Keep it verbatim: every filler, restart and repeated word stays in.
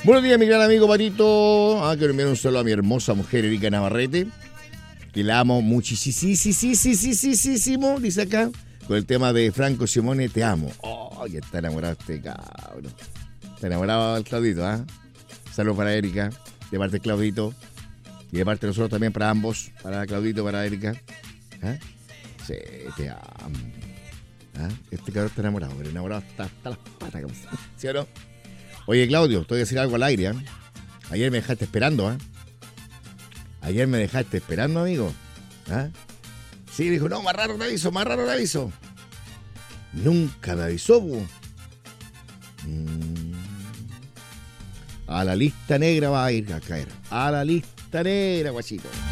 Buenos días, mi gran amigo Patito. Ah, quiero enviar un saludo a mi hermosa mujer Erika Navarrete, que la amo muchísimo, dice acá, con el tema de Franco Simone, te amo. Oh, que está enamorado este cabrón. Está enamorado del Claudito, ¿ah? ¿eh? Saludos para Erika, de parte de Claudito. Y de parte de nosotros también para ambos, para Claudito, para Erika. ¿Ah? Sí, te amo. ¿Ah? Este cabrón está enamorado, pero enamorado hasta, hasta las patas. ¿Sí o no? Oye, Claudio, te voy a decir algo al aire, ¿eh? Ayer me dejaste esperando, ¿eh? Ayer me dejaste esperando, amigo. ¿Ah? Sí, dijo, no, más raro te aviso, más raro te aviso. Nunca me avisó, pu. Mm. A la lista negra va a ir a caer. A la lista negra, guachito.